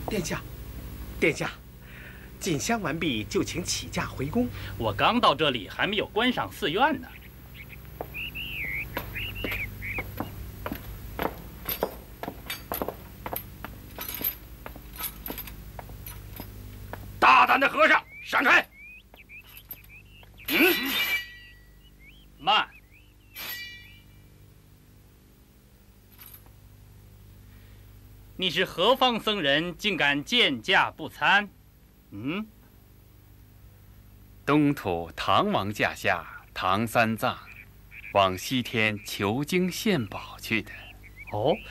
殿下，殿下，进香完毕，就请起驾回宫。 我刚到这里，还没有观赏寺院呢。 大胆的和尚，闪开！ 慢。你是何方僧人，竟敢见驾不参？ 东土唐王驾下唐三藏，往西天求经献宝去的。 哦，